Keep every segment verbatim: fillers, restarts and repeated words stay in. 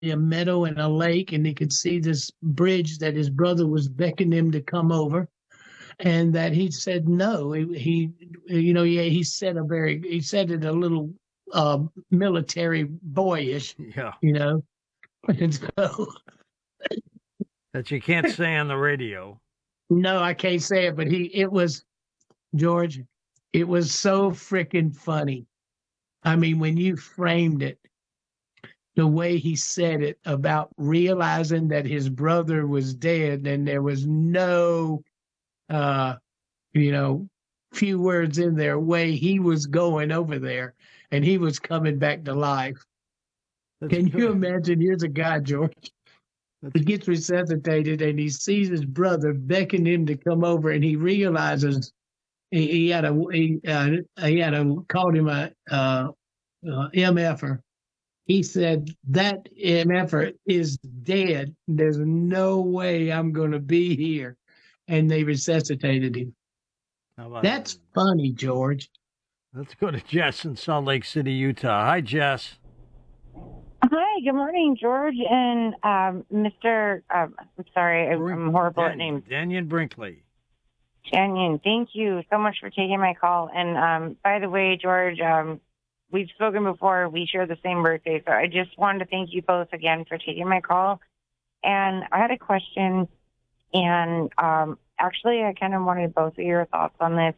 a meadow and a lake, and he could see this bridge that his brother was beckoning him to come over, and that he said no. He, he you know, yeah, he said a very, he said it a little uh, military boyish, Yeah. you know, and so That you can't say on the radio. no, I can't say it, but he, it was George, it was so freaking funny. I mean, when you framed it, the way he said it about realizing that his brother was dead and there was no, uh, you know, few words in there, way he was going over there and he was coming back to life. That's Can you good. imagine? Here's a guy, George, That's who gets resuscitated and he sees his brother beckon him to come over and he realizes he, he had a he, uh, he had a called him a uh, uh, M F er. He said that M F er is dead. There's no way I'm going to be here, and they resuscitated him. how about That's that? funny, George. Let's go to Jess in Salt Lake City, Utah. Hi, Jess. Hi, good morning, George and um, Mister Um, I'm sorry, I, Brink- I'm horrible at Dan- names. Daniel Brinkley. Shannon, thank you so much for taking my call. And um, by the way, George, um, we've spoken before. We share the same birthday, so I just wanted to thank you both again for taking my call. And I had a question, and um, actually, I kind of wanted both of your thoughts on this.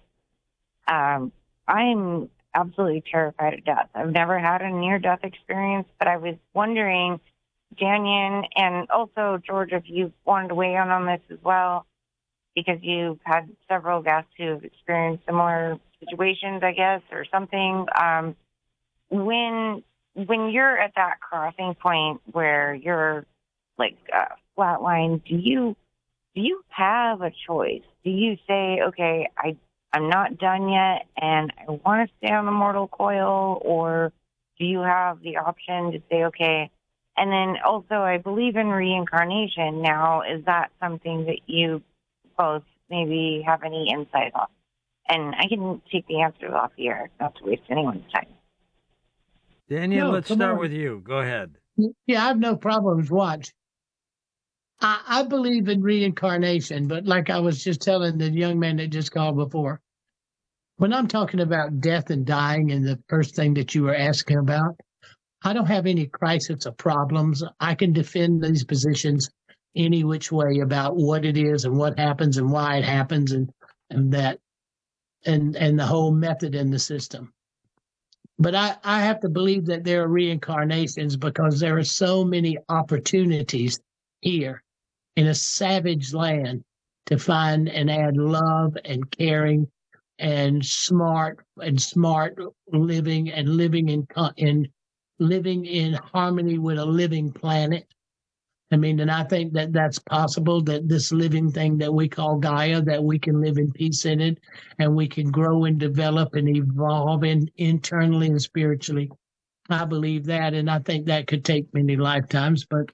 Um, I'm absolutely terrified of death. I've never had a near-death experience, but I was wondering, Daniel, and also George, if you wanted to weigh in on this as well, because you've had several guests who've experienced similar situations, I guess, or something. Um, when when you're at that crossing point where you're like uh, flatline, do you do you have a choice? Do you say, okay, I I'm not done yet, and I want to stay on the mortal coil, or do you have the option to say, okay? And then also, I believe in reincarnation. Now, is that something that you both maybe have any insight on? And I can take the answers off here, not to waste anyone's time. Daniel, No, let's come start on. with you. Go ahead. Yeah, I have no problems. Watch. I, I believe in reincarnation, but like I was just telling the young man that just called before, when I'm talking about death and dying and the first thing that you were asking about, I don't have any crisis or problems. I can defend these positions any which way about what it is and what happens and why it happens and and that and and the whole method in the system. But I, I have to believe that there are reincarnations because there are so many opportunities here in a savage land to find and add love and caring and smart and smart living and living in in living in harmony with a living planet. I mean, and I think that that's possible, that this living thing that we call Gaia, that we can live in peace in it and we can grow and develop and evolve in, internally and spiritually. I believe that, and I think that could take many lifetimes. But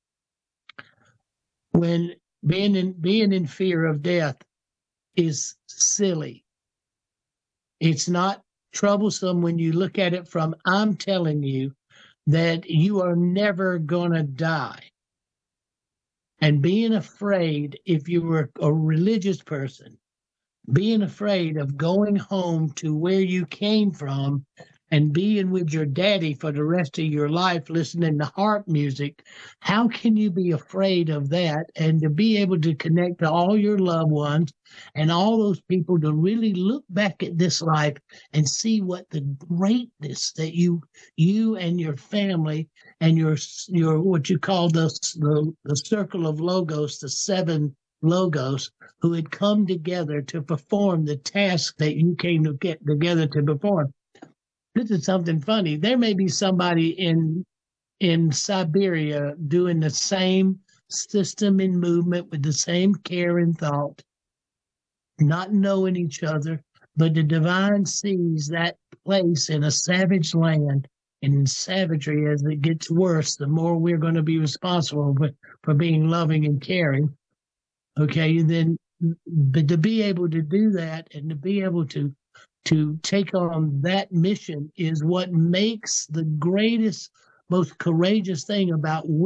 when being in being in fear of death is silly, it's not troublesome when you look at it from, I'm telling you that you are never going to die. And being afraid, if you were a religious person, being afraid of going home to where you came from and being with your daddy for the rest of your life listening to harp music, how can you be afraid of that? And to be able to connect to all your loved ones and all those people, to really look back at this life and see what the greatness that you you and your family and your your what you call the the, the circle of logos, the seven logos, who had come together to perform the task that you came to get together to perform. This is something funny. There may be somebody in in Siberia doing the same system and movement with the same care and thought, not knowing each other, but the divine sees that place in a savage land. And in savagery, as it gets worse, the more we're going to be responsible for, for being loving and caring. Okay, then, but to be able to do that and to be able to to take on that mission is what makes the greatest most courageous thing about